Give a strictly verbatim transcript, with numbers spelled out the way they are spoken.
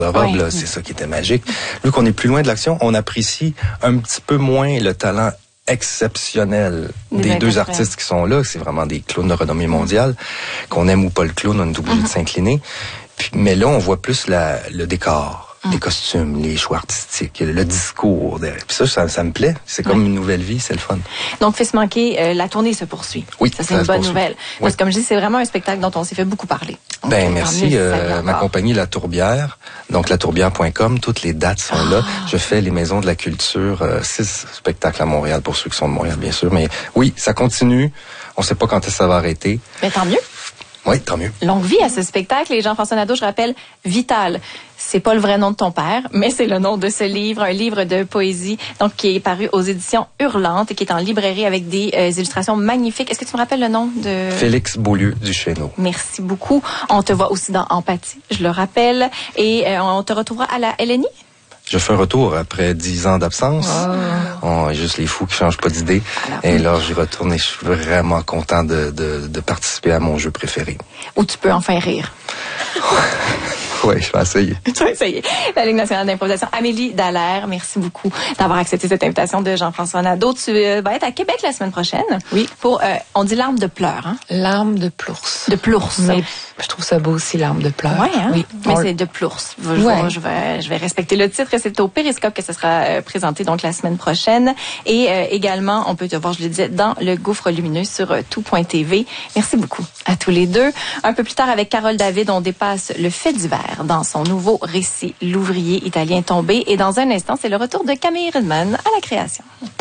robe, oui. là, c'est ça qui était magique. Vu qu'on est plus loin de l'action, on apprécie un petit peu moins le talent exceptionnel des, des deux artistes qui sont là. C'est vraiment des clowns de renommée mondiale. Mm. Qu'on aime ou pas le clown, on est obligé mm. de s'incliner. Puis, mais là, on voit plus la, le décor. Les costumes, les choix artistiques, le discours. Puis ça, ça, ça me plaît. C'est comme ouais. une nouvelle vie, c'est le fun. Donc, Fils manqué, euh, la tournée se poursuit. Oui, ça, c'est une bonne poursuit. nouvelle. Oui. Parce que, comme je dis, c'est vraiment un spectacle dont on s'est fait beaucoup parler. Donc, ben, merci. Euh, ma compagnie, La Tourbière, donc la tourbière point com, toutes les dates sont oh. là. Je fais les Maisons de la Culture, euh, six spectacles à Montréal, pour ceux qui sont de Montréal, bien sûr. Mais oui, ça continue. On sait pas quand ça va arrêter. Mais tant mieux. Oui, tant mieux. Longue vie à ce spectacle. Et Jean-François Nadeau, je rappelle, Vital. C'est pas le vrai nom de ton père, mais c'est le nom de ce livre, un livre de poésie, donc qui est paru aux éditions Hurlantes et qui est en librairie avec des euh, illustrations magnifiques. Est-ce que tu me rappelles le nom de... Félix Beaulieu Duchesneau. Merci beaucoup. On te voit aussi dans Empathie, je le rappelle. Et euh, on te retrouvera à la L N I? Je fais un retour après dix ans d'absence. Oh. On, juste les fous qui changent pas d'idée. Et là, j'y retourne et je suis vraiment content de, de, de participer à mon jeu préféré. Où tu peux enfin rire. Oui, je vais essayer. Tu vas essayer. La Ligue nationale d'improvisation. Amélie Dallaire, merci beaucoup d'avoir accepté cette invitation de Jean-François Nadeau. Tu euh, vas être à Québec la semaine prochaine. Oui. Pour, euh, on dit l'arme de pleurs, hein? L'arme de plours. De plours. Mais je trouve ça beau aussi, l'arme de pleurs. Ouais, hein? Oui. Mais on... c'est de plours. Je, ouais. je, vais, je vais respecter le titre. C'est au Périscope que ce sera euh, présenté donc la semaine prochaine. Et euh, également, on peut te voir, je le disais, dans le Gouffre lumineux sur euh, tout point t v. Merci beaucoup à tous les deux. Un peu plus tard, avec Carole David, on dépasse le fait divers dans son nouveau récit, L'ouvrier italien tombé. Et dans un instant, c'est le retour de Camille Redman à la création.